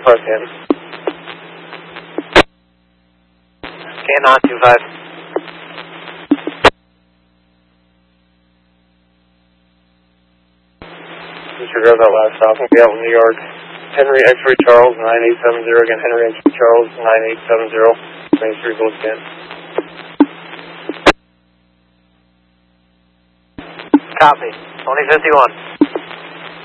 10. Scan on 25. Disregard that last stop. We'll be out in New York. Henry X-Ray Charles 9870. Again, Henry X-Ray Charles 9870. Main Street, go again. Copy. Only 51.